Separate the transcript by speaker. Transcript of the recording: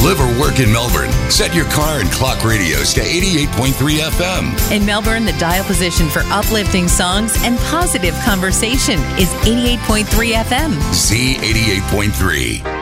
Speaker 1: Live or work in Melbourne? Set your car and clock radios to 88.3 FM.
Speaker 2: In Melbourne, the dial position for uplifting songs and positive conversation is 88.3 FM.
Speaker 1: Z88.3.